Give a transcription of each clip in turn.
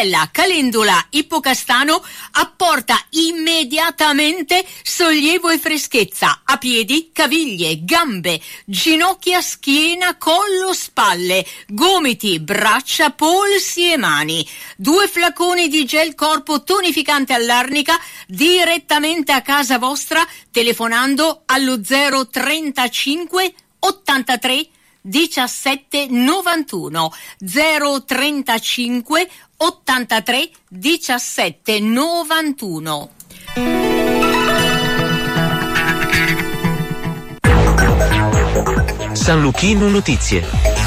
Xylella, calendula, ippocastano apporta immediatamente sollievo e freschezza a piedi, caviglie, gambe, ginocchia, schiena, collo, spalle, gomiti, braccia, polsi e mani. 2 flaconi di gel corpo tonificante all'arnica direttamente a casa vostra telefonando allo 035 83 17 91 035 83 17 91. San Luchino Notizie.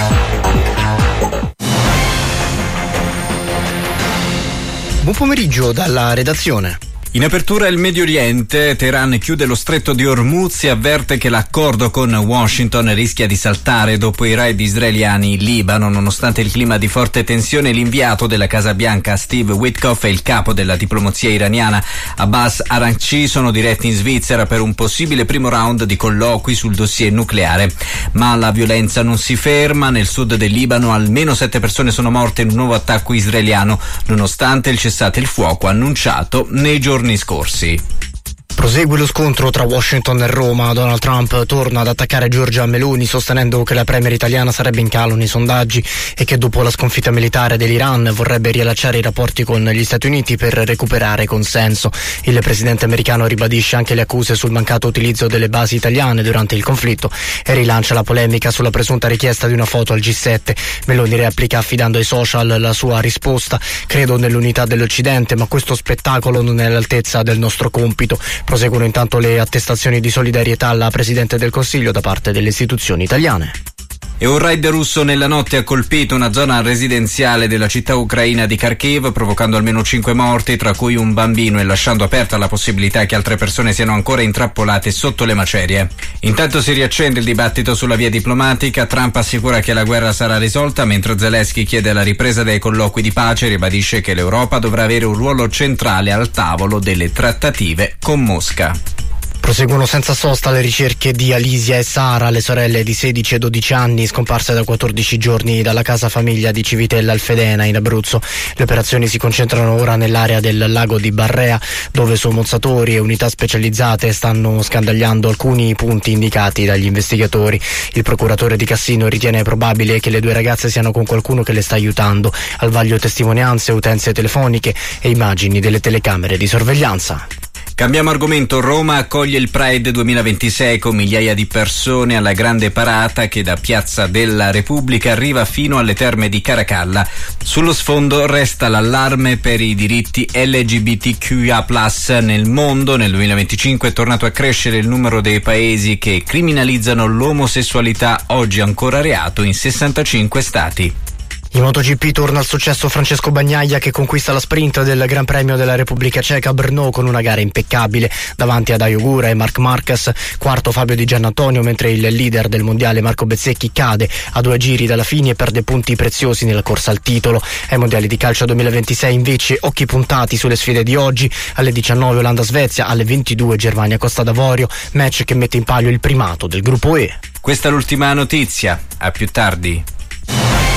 Buon pomeriggio dalla redazione. In apertura il Medio Oriente, Teheran chiude lo stretto di Hormuz e avverte che l'accordo con Washington rischia di saltare dopo i raid israeliani in Libano. Nonostante il clima di forte tensione, l'inviato della Casa Bianca Steve Witkoff e il capo della diplomazia iraniana Abbas Araghchi sono diretti in Svizzera per un possibile primo round di colloqui sul dossier nucleare. Ma la violenza non si ferma. Nel sud del Libano almeno 7 persone sono morte in un nuovo attacco israeliano, nonostante il cessate il fuoco annunciato nei giorni scorsi. Prosegue lo scontro tra Washington e Roma. Donald Trump torna ad attaccare Giorgia Meloni, sostenendo che la premier italiana sarebbe in calo nei sondaggi e che dopo la sconfitta militare dell'Iran vorrebbe riallacciare i rapporti con gli Stati Uniti per recuperare consenso. Il presidente americano ribadisce anche le accuse sul mancato utilizzo delle basi italiane durante il conflitto e rilancia la polemica sulla presunta richiesta di una foto al G7. Meloni replica affidando ai social la sua risposta: credo nell'unità dell'Occidente, ma questo spettacolo non è all'altezza del nostro compito. Proseguono intanto le attestazioni di solidarietà alla Presidente del Consiglio da parte delle istituzioni italiane. E un raid russo nella notte ha colpito una zona residenziale della città ucraina di Kharkiv, provocando almeno 5 morti, tra cui un bambino, e lasciando aperta la possibilità che altre persone siano ancora intrappolate sotto le macerie. Intanto si riaccende il dibattito sulla via diplomatica. Trump assicura che la guerra sarà risolta, mentre Zelensky chiede la ripresa dei colloqui di pace e ribadisce che l'Europa dovrà avere un ruolo centrale al tavolo delle trattative con Mosca. Proseguono senza sosta le ricerche di Alisia e Sara, le sorelle di 16 e 12 anni scomparse da 14 giorni dalla casa famiglia di Civitella al Fedena in Abruzzo. Le operazioni si concentrano ora nell'area del lago di Barrea, dove sommozzatori e unità specializzate stanno scandagliando alcuni punti indicati dagli investigatori. Il procuratore di Cassino ritiene probabile che le 2 ragazze siano con qualcuno che le sta aiutando. Al vaglio testimonianze, utenze telefoniche e immagini delle telecamere di sorveglianza. Cambiamo argomento. Roma accoglie il Pride 2026 con migliaia di persone alla grande parata che da Piazza della Repubblica arriva fino alle terme di Caracalla. Sullo sfondo resta l'allarme per i diritti LGBTQIA+ nel mondo. Nel 2025 è tornato a crescere il numero dei paesi che criminalizzano l'omosessualità, oggi ancora reato in 65 stati. In MotoGP torna al successo Francesco Bagnaia, che conquista la sprint del Gran Premio della Repubblica Ceca a Brno con una gara impeccabile davanti ad Ayogura e Marc Marquez. Quarto Fabio Di Giannantonio, mentre il leader del mondiale Marco Bezzecchi cade a 2 giri dalla fine e perde punti preziosi nella corsa al titolo. Ai mondiali di calcio 2026 invece occhi puntati sulle sfide di oggi. Alle 19 Olanda-Svezia, alle 22 Germania-Costa d'Avorio, match che mette in palio il primato del gruppo E. Questa è l'ultima notizia, a più tardi.